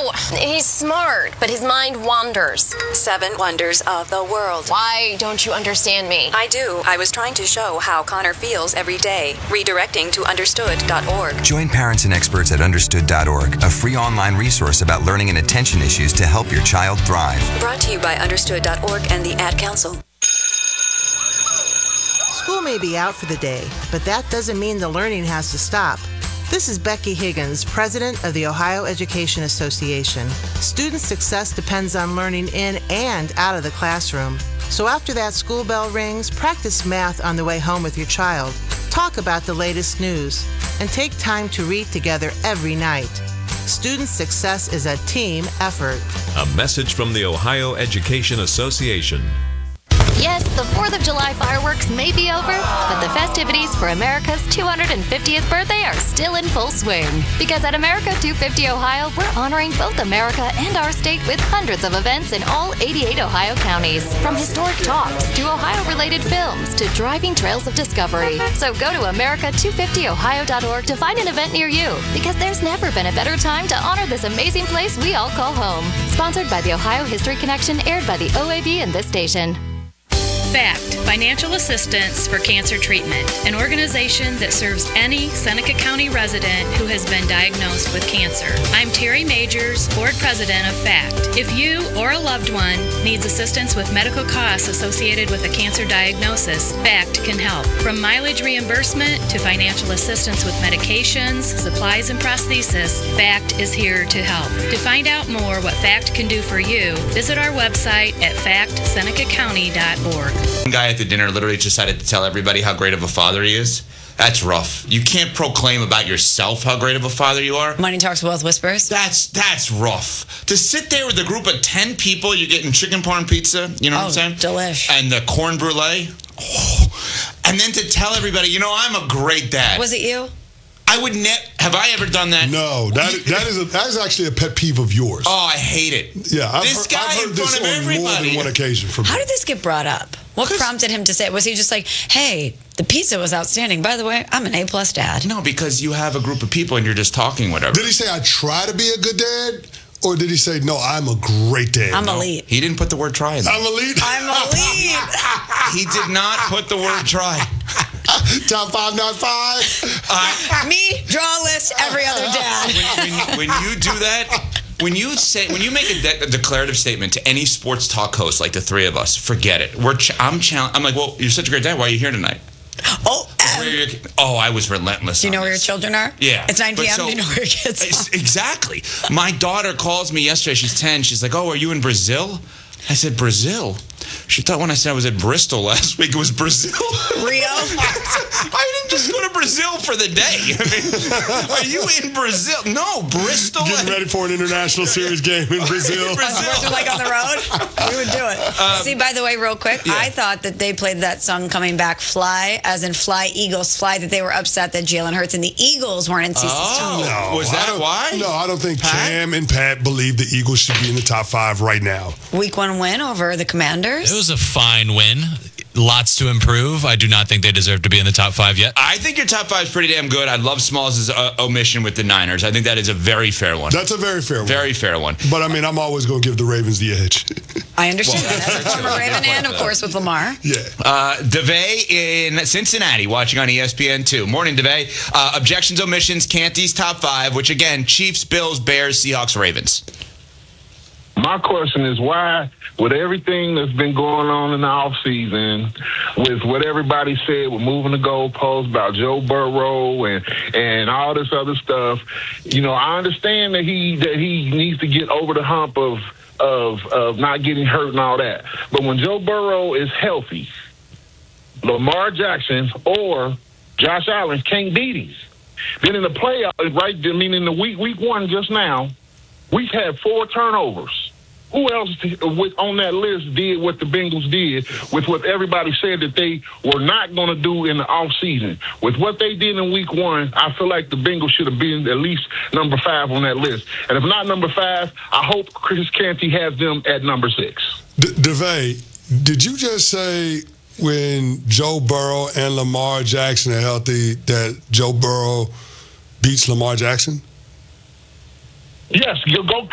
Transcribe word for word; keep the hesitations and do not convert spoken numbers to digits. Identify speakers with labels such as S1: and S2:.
S1: know, he's smart, but his mind wanders.
S2: Seven wonders of the world.
S1: Why don't you understand me?
S2: I do. I was trying to show how Connor feels every day. Redirecting to understood dot org.
S3: Join parents and experts at understood dot org, a free online resource about learning and attention issues to help your child thrive.
S2: Brought to you by understood dot org and the Ad Council.
S4: School may be out for the day, but that doesn't mean the learning has to stop. This is Becky Higgins, president of the Ohio Education Association. Student success depends on learning in and out of the classroom. So after that school bell rings, practice math on the way home with your child. Talk about the latest news, and take time to read together every night. Student success is a team effort.
S5: A message from the Ohio Education Association.
S6: Yes, the fourth of July fireworks may be over, but the festivities for America's two hundred fiftieth birthday are still in full swing. Because at America two fifty Ohio, we're honoring both America and our state with hundreds of events in all eighty-eight Ohio counties. From historic talks to Ohio-related films to driving trails of discovery. So go to America two fifty ohio dot org to find an event near you. Because there's never been a better time to honor this amazing place we all call home. Sponsored by the Ohio History Connection, aired by the O A B and this station.
S7: FACT, Financial Assistance for Cancer Treatment, an organization that serves any Seneca County resident who has been diagnosed with cancer. I'm Terry Majors, board president of FACT. If you or a loved one needs assistance with medical costs associated with a cancer diagnosis, FACT can help. From mileage reimbursement to financial assistance with medications, supplies, and prosthesis, FACT is here to help. To find out more what FACT can do for you, visit our website at fact seneca county dot org.
S8: One guy at the dinner literally decided to tell everybody how great of a father he is. That's rough. You can't proclaim about yourself how great of a father you are.
S9: Money talks, wealth whispers.
S8: That's that's rough. To sit there with a group of ten people, you're getting chicken parm pizza, you know what
S9: oh,
S8: I'm saying?
S9: Delish.
S8: And the corn brulee. Oh. And then to tell everybody, you know, I'm a great dad.
S9: Was it you?
S8: I would ne- have I ever done that?
S10: No, that that is a, that is actually a pet peeve of yours.
S8: Oh, I hate it.
S10: Yeah, I've
S8: this
S10: heard,
S8: guy
S10: I've heard
S8: in
S10: this
S8: front of
S10: on
S8: everybody.
S10: more than one occasion from
S9: How
S10: me.
S9: did this get brought up? What prompted him to say it? Was he just like, hey, the pizza was outstanding. By the way, I'm an A-plus dad.
S8: No, because you have a group of people and you're just talking whatever.
S10: Did he say, I try to be a good dad? Or did he say, no, I'm a great dad?
S9: I'm
S8: no,
S9: elite.
S8: He didn't put the word try in there.
S10: I'm elite?
S9: I'm elite.
S8: He did not put the word try.
S10: Top five, not five.
S8: Uh,
S9: Me, draw a list, every other dad.
S8: When, when, when you do that, when you say, when you make a, de- a declarative statement to any sports talk host like the three of us, forget it. We're ch- I'm chal- I'm like, well, you're such a great dad. Why are you here tonight?
S9: Oh,
S8: Where are your, oh, I was relentless.
S9: do you know
S8: on
S9: where your
S8: this.
S9: children are?
S8: Yeah.
S9: It's nine p.m.
S8: But so-
S9: do you know where your kids are?
S8: Exactly. My daughter calls me yesterday. She's ten. She's like, oh, are you in Brazil? I said, Brazil? She thought when I said I was at Bristol last week, it was Brazil.
S9: Rio?
S8: I didn't just go to Brazil for the day. I mean, are you in Brazil? No, Bristol.
S10: Getting ready for an international series game in Brazil.
S9: Brazil. Like on the road? We would do it. Um, See, by the way, real quick, yeah. I thought that they played that song Coming Back Fly, as in Fly, Eagles, Fly, that they were upset that Jalen Hurts and the Eagles weren't in C C's
S8: oh,
S9: top.
S8: No, was that why?
S10: No, I don't think Pat? Cam and Pat believe the Eagles should be in the top five right now.
S9: Week one win over the Commanders?
S11: It was a fine win. Lots to improve. I do not think they deserve to be in the top five yet.
S8: I think your top five is pretty damn good. I love Smalls' uh, omission with the Niners. I think that is a very fair one.
S10: That's a very fair one.
S8: Very fair one.
S10: But, I mean, I'm always going to give the Ravens the edge.
S9: I understand well, that. As a former Raven and, of course, with Lamar.
S10: Yeah.
S8: Uh, DeVay in Cincinnati, watching on E S P N two. Morning, DeVay. Uh, objections, omissions, Canty's top five, which, again, Chiefs, Bills, Bears, Seahawks, Ravens.
S12: My question is why, with everything that's been going on in the offseason, with what everybody said, with moving the goalposts about Joe Burrow and and all this other stuff, you know, I understand that he that he needs to get over the hump of of of not getting hurt and all that. But when Joe Burrow is healthy, Lamar Jackson or Josh Allen can't beat him. Then in the playoffs, right? I mean, in the week week one just now, we've had four turnovers. Who else with, on that list did what the Bengals did with what everybody said that they were not going to do in the offseason? With what they did in week one, I feel like the Bengals should have been at least number five on that list. And if not number five, I hope Chris Canty has them at number six.
S10: D- DeVay, did you just say when Joe Burrow and Lamar Jackson are healthy that Joe Burrow beats Lamar Jackson?
S12: Yes, you go